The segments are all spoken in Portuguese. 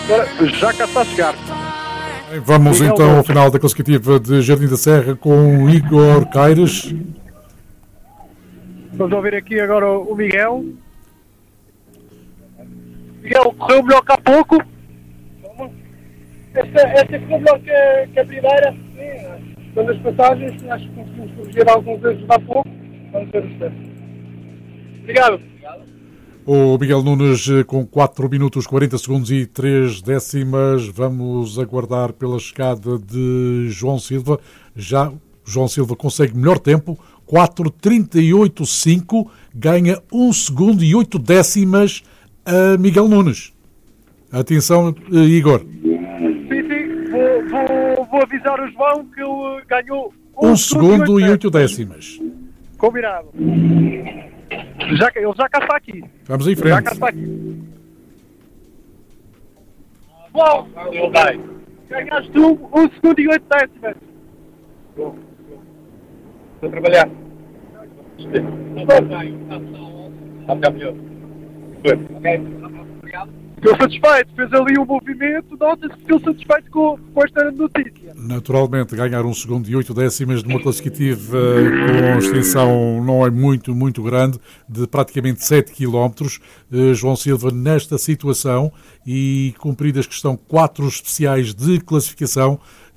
Agora, já cá está a chegar. Vamos então ao final da classificativa de Jardim da Serra com Igor Caires. Vamos ouvir aqui agora o Miguel. Miguel, correu melhor que há pouco. Esta correu melhor que a primeira. Sim, quando as passagens, acho que conseguimos corrigir alguns erros de há pouco. Vamos ver os testes. Obrigado. O Miguel Nunes com 4 minutos 40 segundos e 3 décimas. Vamos aguardar pela chegada de João Silva. Já João Silva consegue melhor tempo, 4:38.5, ganha 1 segundo e 8 décimas a Miguel Nunes. Atenção, Igor. Sim, vou avisar o João que ele ganhou 1 segundo e 8 décimas. Combinado. Ele já cá está aqui. Vamos em frente. Já cá está aqui. Bom, ganhaste 1 segundo e 8 décimas. Estou a trabalhar. Vai ficar melhor. Ok, obrigado. Ficou satisfeito, fez ali um movimento, nota-se que ficou satisfeito com esta notícia. Naturalmente, ganhar 1 segundo e 8 décimas de uma classificativa com extensão não é muito grande, de praticamente 7 km. João Silva, nesta situação, e cumpridas que estão 4 especiais de classificação,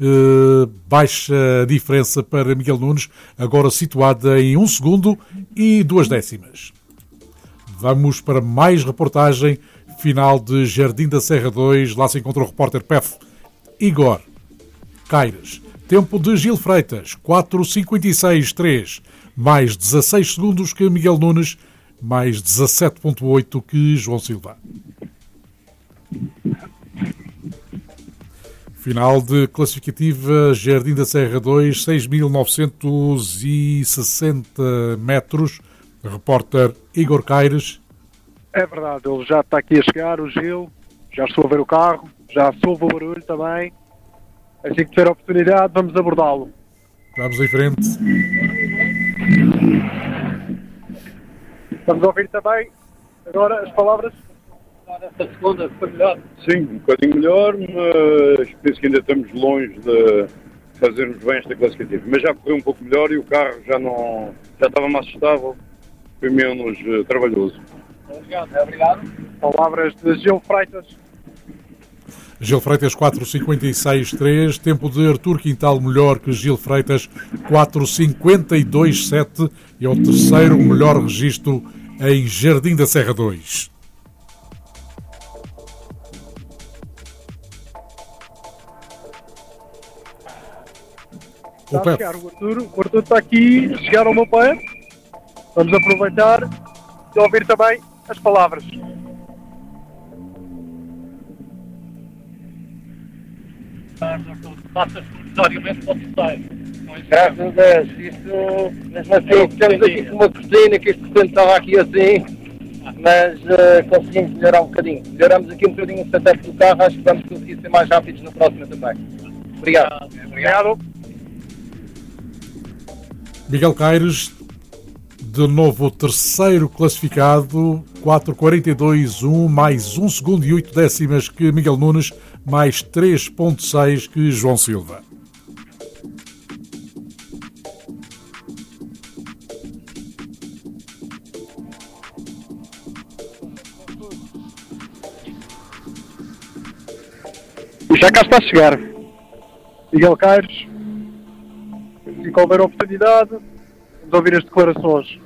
baixa diferença para Miguel Nunes, agora situada em 1 segundo e 2 décimas. Vamos para mais reportagem. Final de Jardim da Serra 2, lá se encontra o repórter PEF Igor Caires. Tempo de Gil Freitas, 4:56.3, mais 16 segundos que Miguel Nunes, mais 17.8 que João Silva. Final de classificativa Jardim da Serra 2, 6.960 metros. Repórter Igor Caires. É verdade, ele já está aqui a chegar, o Gil, já estou a ver o carro, já soube o barulho também. Assim que tiver a oportunidade, vamos abordá-lo. Vamos em frente. Vamos ouvir também agora as palavras. Esta segunda foi melhor. Sim, um bocadinho melhor, mas penso que ainda estamos longe de fazermos bem esta classificativa. Mas já correu um pouco melhor e o carro já estava mais estável, foi menos trabalhoso. Obrigado. Palavras de Gil Freitas. Gil Freitas 4:56.3, tempo de Artur Quintal melhor que Gil Freitas 4:52.7, é o terceiro melhor registro em Jardim da Serra 2. Está a chegar o Artur está aqui a chegar ao meu pé. Vamos aproveitar e ouvir também as palavras. Passas necessariamente para o design. Graças a Deus, isto, mesmo assim, temos aqui com uma cortina, que este portanto estava aqui assim, mas conseguimos melhorar um bocadinho. Melhoramos aqui um bocadinho o setup do carro, acho que vamos conseguir ser mais rápidos na próxima também. Obrigado. Obrigado. Miguel Caires, de novo terceiro classificado, 4:42.1, mais 1 segundo e 8 décimas que Miguel Nunes, mais 3.6 que João Silva. Já cá está a chegar. Miguel Caires. Se houver oportunidade, vamos ouvir as declarações.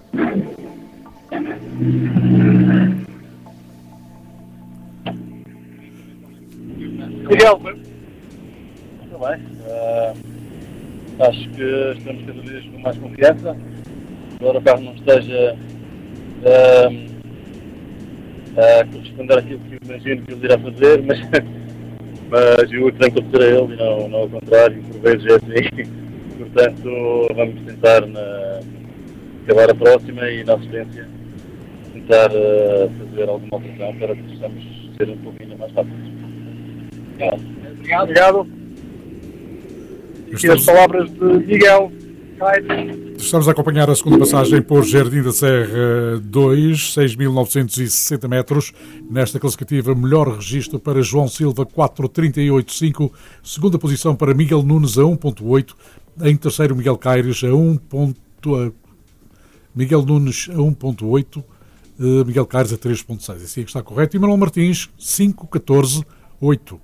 Miguel. Muito bem. Acho que estamos cada vez com mais confiança. Embora o carro não esteja a corresponder àquilo que imagino que ele irá fazer, mas eu tenho que obedecer a ele e não ao contrário, por vezes é assim. Portanto, vamos tentar acabar a próxima e na assistência tentar fazer alguma alteração para que possamos ser um pouquinho mais rápidos. Obrigado. E as palavras de Miguel Caires. Estamos a acompanhar a segunda passagem por Jardim da Serra 2, 6.960 metros. Nesta classificativa, melhor registro para João Silva, 4.38.5. Segunda posição para Miguel Nunes, a 1.8. Em terceiro, Miguel Caires, a 1. Miguel Nunes, a 1.8. Miguel Caires, a 3.6. Assim é que está correto. E Manuel Martins, 5.14.8.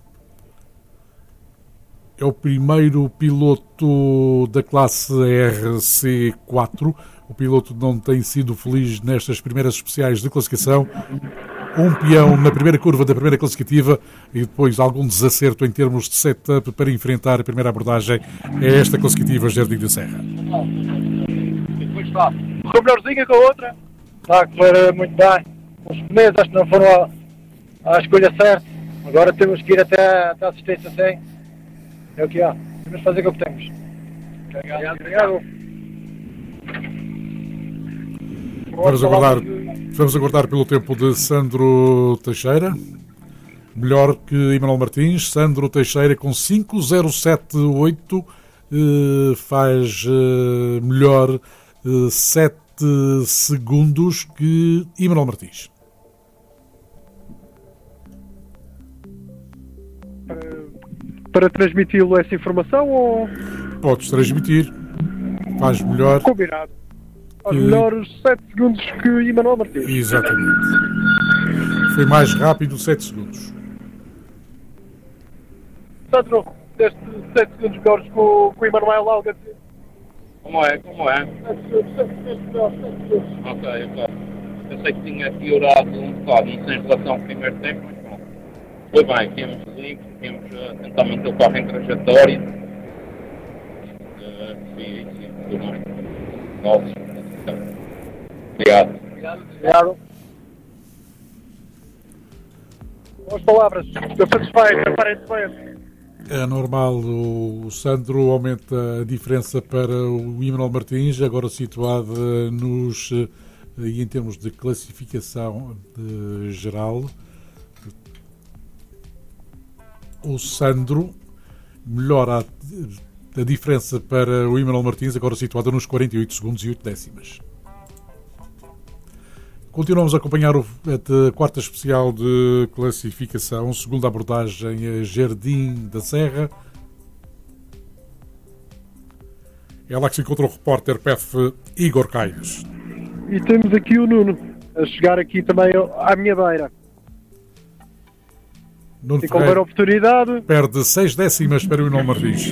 É o primeiro piloto da classe RC4. O piloto não tem sido feliz nestas primeiras especiais de classificação. Um peão na primeira curva da primeira classificativa e depois algum desacerto em termos de setup para enfrentar a primeira abordagem a esta classificativa Jardim da Serra. Depois está. Ficou melhorzinha que a outra. Está a correr muito bem. Os pneus acho que não foram à escolha certa. Agora temos que ir até a assistência 100. É o que há. Temos de fazer o que temos. Obrigado. Vamos aguardar pelo tempo de Sandro Teixeira. Melhor que Emanuel Martins. Sandro Teixeira com 5.078 faz melhor 7 segundos que Emanuel Martins. Para transmiti-lo essa informação ou... Podes transmitir. Faz melhor. Combinado. Faz melhor os 7 segundos que Emanuel Martins. Exatamente. Foi mais rápido 7 segundos. Sandro, deste 7 segundos melhores que o Emanuel Alga. Como é? 7 segundos. Ok. Pensei que tinha piorado um bocado, não sei em relação ao primeiro tempo, mas pronto. Foi bem, tínhamos limpo, tínhamos a tentar manter o carro em trajetória. Sim, tudo bem. Nossa, obrigado. Boas palavras. Estou satisfeito, aparentemente. É normal, o Sandro aumenta a diferença para o Emanuel Martins, agora situado e em termos de classificação geral. O Sandro melhora a diferença para o Emanuel Martins, agora situado nos 48 segundos e 8 décimas. Continuamos a acompanhar a quarta especial de classificação, segunda abordagem a Jardim da Serra. É lá que se encontra o repórter PEF Igor Caires. E temos aqui o Nuno, a chegar aqui também à minha beira. Nuno e com a oportunidade... Perde 6 décimas para o Emanuel Martins.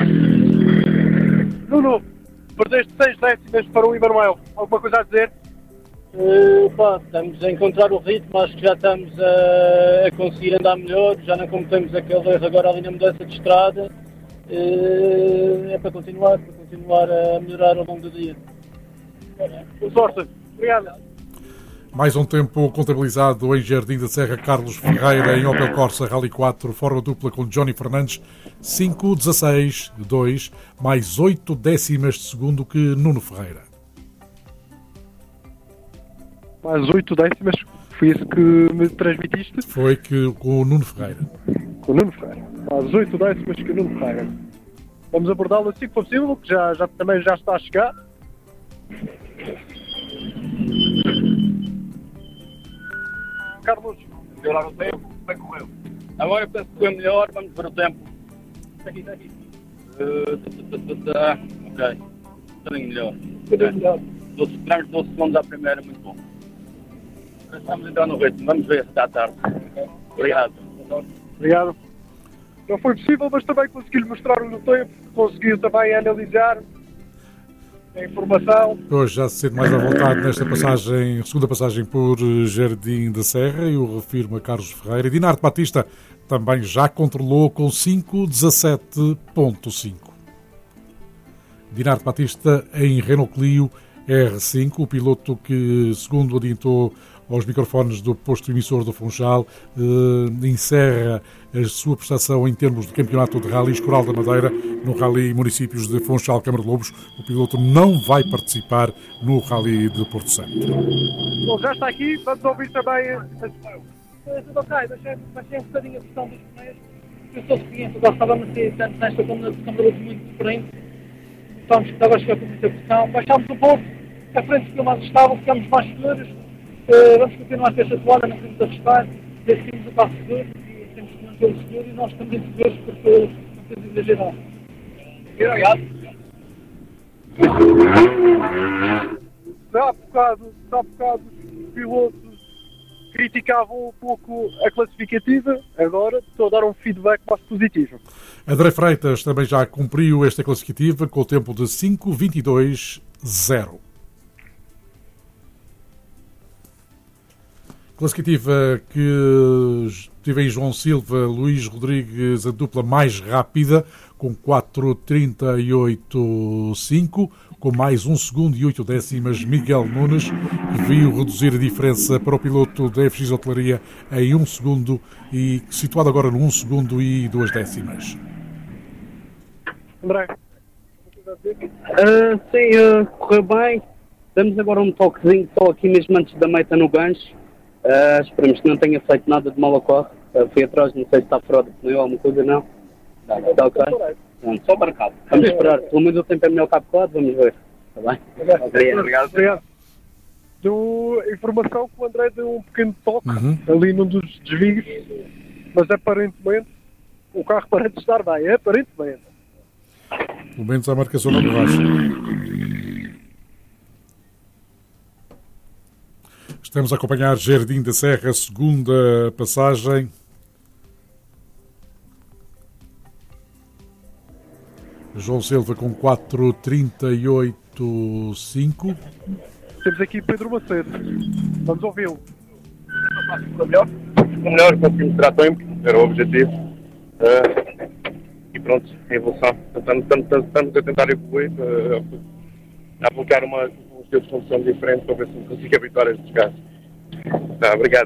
Nuno, perdeste 6 décimas para o Emanuel. Alguma coisa a dizer? Estamos a encontrar o ritmo, acho que já estamos a conseguir andar melhor, já não cometemos aquele erro agora ali na mudança de estrada. É para continuar a melhorar ao longo do dia. Boa sorte. Obrigado. Mais um tempo contabilizado em Jardim da Serra. Carlos Ferreira em Opel Corsa Rally 4, forma dupla com Johnny Fernandes, 5.16.2, mais 8 décimas de segundo que Nuno Ferreira. Mais 8 décimas, foi isso que me transmitiste? Foi que com o Nuno Ferreira. Com o Nuno Ferreira. Mais 8 décimas que o Nuno Ferreira. Vamos abordá-lo assim que for possível, que também já está a chegar. Carlos, melhorar o tempo, como é que correu? Agora eu penso que foi melhor, vamos ver o tempo. Está aqui. Ok, um bocadinho melhor. Melhor. 12 segundos à primeira, muito bom. Estamos a entrar no ritmo, vamos ver se está tarde. Obrigado. Não foi possível, mas também consegui-lhe mostrar o tempo, conseguiu também analisar a informação. Hoje já se sente mais à vontade nesta passagem, segunda passagem por Jardim da Serra, e o refirmo a Carlos Ferreira. Dinardo Batista também já controlou com 5.17.5. Dinardo Batista em Renault Clio R5, o piloto que, segundo adiantou aos microfones do posto emissor do Funchal, encerra a sua prestação em termos de campeonato de Rally Escoral da Madeira no Rally Municípios de Funchal Câmara de Lobos. O piloto não vai participar no Rally de Porto Santo. Bom, já está aqui, vamos ouvir também Baixei um bocadinho a pressão dos pneus. Eu sou seguinte, agora estava-me a ser tanto nesta como muito diferente. estávamos que agora chegar com muita pressão, baixámos um pouco, a frente ficou mais estável, ficámos mais seguros, vamos continuar com esta toada, não podemos ajustar, decidimos o carro seguro e temos que manter o seguro e nós estamos em seguros porque não temos de exagerar. Obrigado. Há bocado os pilotos criticavam um pouco a classificativa, agora estou a dar um feedback mais positivo. André Freitas também já cumpriu esta classificativa com o tempo de 5:22.0. Classificativa que teve em João Silva, Luís Rodrigues, a dupla mais rápida, com 4:38.5, com mais 1 segundo e 8 décimas, Miguel Nunes, que viu reduzir a diferença para o piloto da FX Hotelaria em 1 segundo e situado agora no 1 segundo e 2 décimas. André? Sim, correu bem. Damos agora um toquezinho só aqui mesmo antes da meta no gancho. Esperamos que não tenha feito nada de mal ao carro. Fui atrás, não sei se está fora de pneu ou alguma coisa, não. Está ok? Pronto, só marcado. Vamos esperar. Pelo menos o tempo é melhor que há bocado, vamos ver. Está bem? Obrigado. Deu informação que o André deu um pequeno toque ali num dos desvios, mas aparentemente o carro parece estar bem. Aparentemente. Pelo menos a marcação não borracha. Estamos a acompanhar Jardim da Serra, segunda passagem. João Silva com 4:38.5. Temos aqui Pedro Macedo. Vamos ouvi-lo. Ficou melhor, conseguimos tirar tempo, era o objetivo. E pronto, a evolução. Estamos a tentar evoluir, a bloquear um estilo de condução diferente para ver se consigo evitar estes casos. Obrigado.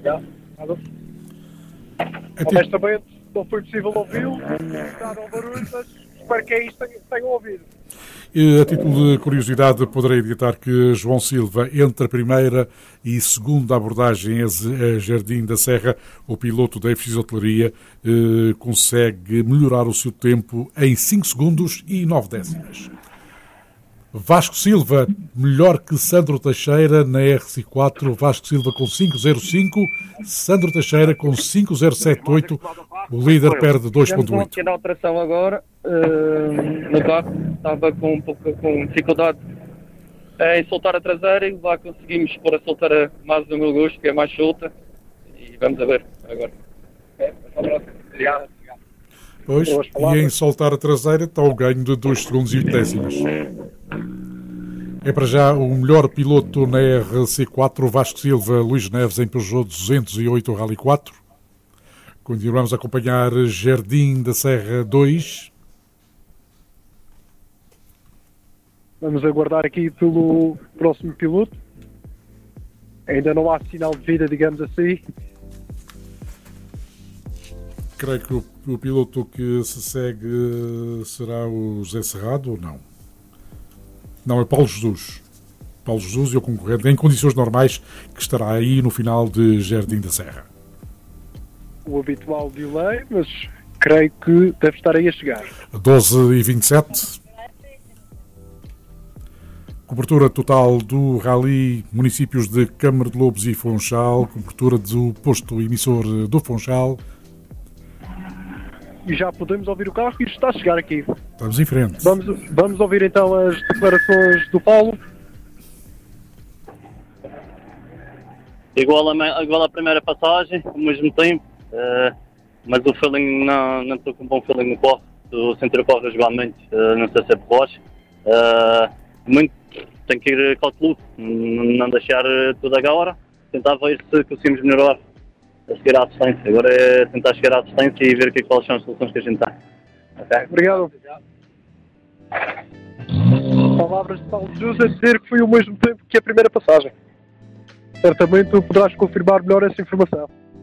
Honestamente, não foi possível ouvi-lo. Está um barulho, mas espero que é isto que tenham ouvido. A título de curiosidade, poderei adiantar que João Silva, entre a primeira e segunda abordagem a Jardim da Serra, o piloto da FX Hotelaria consegue melhorar o seu tempo em 5 segundos e 9 décimas. Vasco Silva, melhor que Sandro Teixeira na RC4. Vasco Silva com 5:05, Sandro Teixeira com 5:078. O líder perde 2.8. Temos uma pequena alteração agora no carro. Estava com dificuldade em soltar a traseira e lá conseguimos pôr a soltar mais do meu gosto, que é mais solta. E vamos a ver agora. Obrigado. Pois, e em soltar a traseira está o ganho de 2 segundos e 8 décimas. É para já o melhor piloto na RC4, Vasco Silva, Luís Neves em Peugeot 208 Rally 4. Continuamos a acompanhar Jardim da Serra 2. Vamos aguardar aqui pelo próximo piloto. Ainda não há sinal de vida, digamos assim. Creio que o piloto que se segue será o José Serrado ou não? Não, é Paulo Jesus. Paulo Jesus e o concorrente, em condições normais, que estará aí no final de Jardim da Serra. O habitual delay, mas creio que deve estar aí a chegar. 12:27. Cobertura total do Rally, municípios de Câmara de Lobos e Funchal, cobertura do posto emissor do Funchal. E já podemos ouvir o carro e está a chegar aqui. Estamos em frente. Vamos ouvir então as declarações do Paulo. Igual a primeira passagem, ao mesmo tempo, mas o feeling não estou com um bom feeling no carro. Estou a sentir o carro a jogar muito, não sei se é por baixo. Tenho que ir cauteloso, não deixar tudo agora, tentar ver se conseguimos melhorar a seguir à assistência. Agora é tentar chegar à assistência e ver quais são as soluções que a gente tem. Okay? Obrigado. Palavras de Paulo Jesus a dizer que foi o mesmo tempo que a primeira passagem. Certamente tu poderás confirmar melhor essa informação.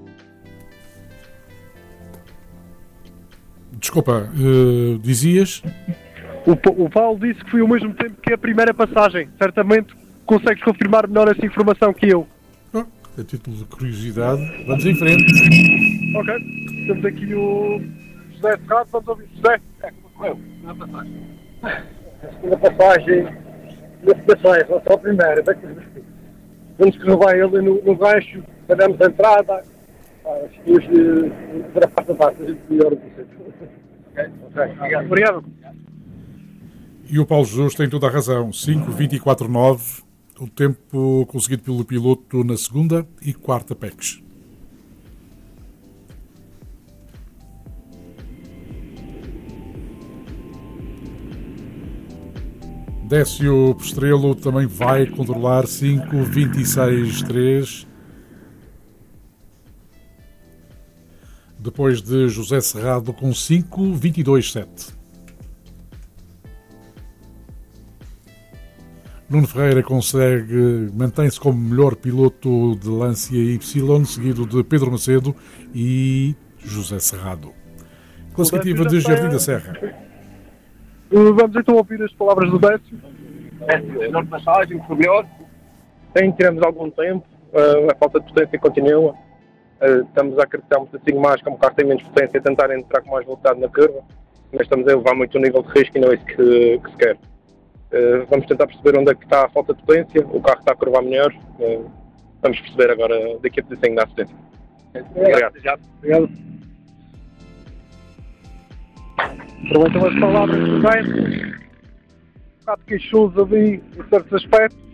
Desculpa, dizias? O Paulo disse que foi o mesmo tempo que a primeira passagem. Certamente consegues confirmar melhor essa informação que eu. A título de curiosidade, vamos em frente. Ok, temos aqui o José Serrado, vamos ouvir. José, como correu na passagem? A segunda passagem, na serra, só a primeira. Vamos que vai ali no gancho, fazemos a entrada. As duas para a parte da parte, a gente melhora o conceito. Ok, obrigado. E o Paulo Justo tem toda a razão. 5:24:9, o tempo conseguido pelo piloto na segunda e quarta PECs. Décio Postrelo também vai controlar 5:26:3. Depois de José Serrado com 5:22:7. Nuno Ferreira mantém-se como melhor piloto de Lancia Y, seguido de Pedro Macedo e José Serrado. Classificativa de Jardim da Serra. Vamos então ouvir as palavras do Décio. Melhor passagem, foi melhor. Tiramos algum tempo, a falta de potência continua. Estamos a acreditar um bocadinho mais, como o carro tem menos potência, a tentar entrar com mais velocidade na curva, mas estamos a elevar muito o nível de risco e não é isso que se quer. Vamos tentar perceber onde é que está a falta de potência, o carro está a curvar melhor, vamos perceber agora daqui a pouquinho da assistência. Obrigado. Obrigado. Aproveitam as palavras do Décio. Um bocado queixoso ali em certos aspectos.